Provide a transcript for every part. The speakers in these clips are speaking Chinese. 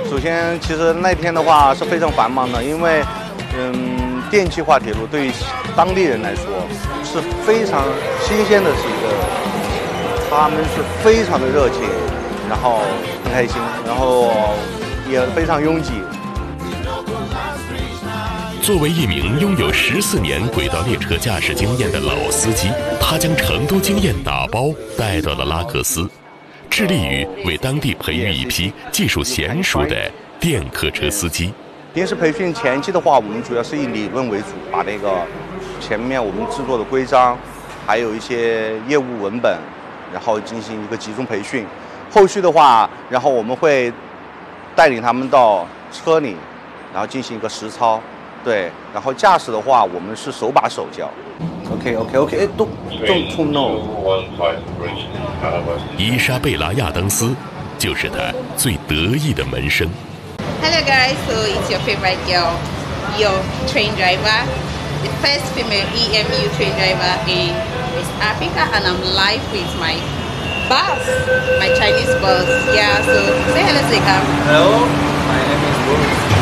首先，其实那天的话是非常繁忙的，因为电气化铁路对于当地人来说是非常新鲜的，是一个，他们是非常的热情，然后很开心，然后也非常拥挤。 作为一名拥有14年轨道列车驾驶经验的老司机，他将成都经验打包带到了拉各斯，致力于为当地培育一批技术娴熟的电客车司机。 临时培训前期的话，我们主要是以理论为主，把那个前面我们制作的规章，还有一些业务文本，然后进行一个集中培训。后续的话，然后我们会带领他们到车里，然后进行一个实操。对，然后驾驶的话，我们是手把手教。OK， don't know。 伊莎贝拉亚当斯就是他最得意的门生。 Hello guys, so it's your favorite girl, your train driver, the first female EMU train driver in West Africa, and I'm live with my boss, my Chinese boss. Yeah, so say hello, Zika. Hello, my name is Boris.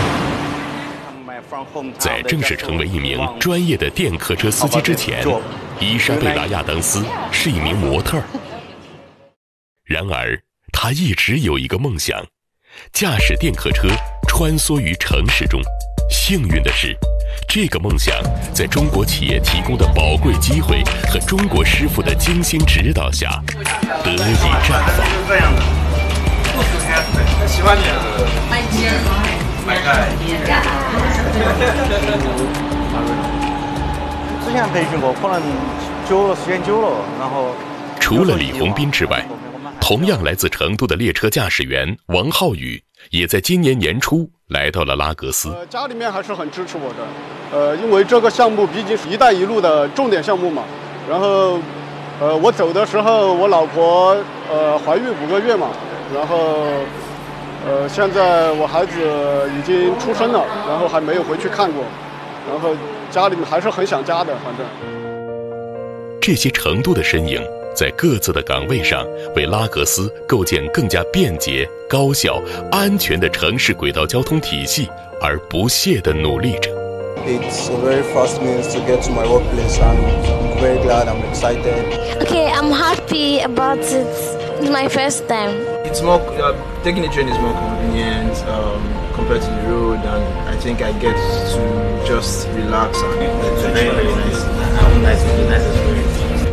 在正式成为一名专业的电客车司机之前，伊莎贝拉亚当斯是一名模特儿。然而，他一直有一个梦想，驾驶电客车穿梭于城市中。幸运的是，这个梦想在中国企业提供的宝贵机会和中国师傅的精心指导下，得以绽放。 这样的，不死开水，喜欢你了。 之前培训过，可能时间久了，然后除了李洪斌之外，同样来自成都的列车驾驶员王浩宇也在今年年初来到了拉各斯。 家里面还是很支持我的，因为这个项目毕竟是“一带一路”的重点项目嘛。然后，我走的时候，我老婆怀孕5个月嘛，然后。现在我孩子已经出生了，然后还没有回去看过，然后家里面还是很想家的，反正。 这些成都的身影，在各自的岗位上，为拉各斯构建更加便捷、高效、安全的城市轨道交通体系而不懈地努力着。 It's a very fast means to get to my workplace, and I'm very glad. I'm excited. Okay, I'm happy about it. It's my first time. It's more taking the train is more convenient compared to the road, and I think I get to just relax and it's very nice. Nice experience.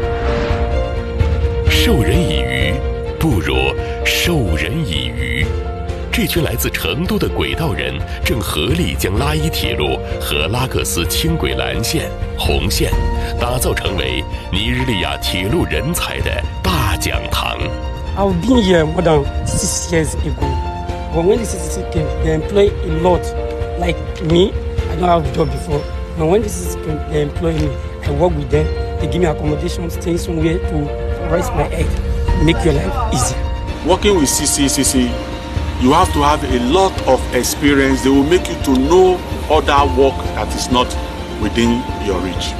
授人以鱼，不如授人以渔。这群来自成都的轨道人正合力将拉伊铁路和拉各斯轻轨蓝线、红线打造成为尼日利亚铁路人才的大讲堂。 I've been here more than 6 years ago. But when the CCC came, they employ a lot. Like me, I don't have a job before. But when the CCC came, they employ me. I work with them. They give me accommodation, stay somewhere to rest my head, make your life easy. Working with CCC, you have to have a lot of experience. They will make you to know other work that is not within your reach.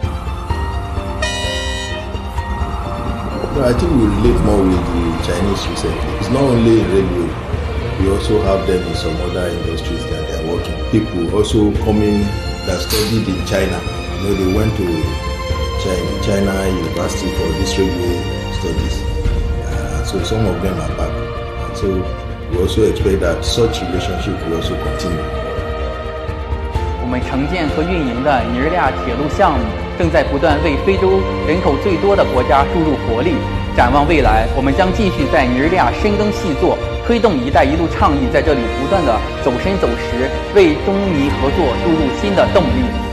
I think we relate more with the Chinese recently. It's not only in railway, we also have them in some other industries that they are working. People also coming that studied in China. You know, they went to China University for this railway studies. So some of them are back. And so we also expect that such relationship will also continue. 我们承建和运营的尼日利亚铁路项目正在不断为非洲人口最多的国家注入活力。展望未来，我们将继续在尼日利亚深耕细作，推动“一带一路”倡议在这里不断的走深走实，为中尼合作注入新的动力。